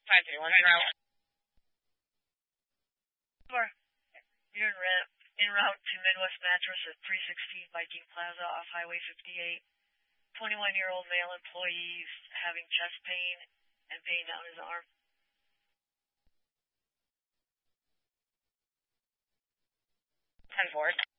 531 route. You're en route to Midwest Mattress at 316 Viking Plaza off Highway 58. 21-year-old male employee having chest pain and pain down his arm. 10-4.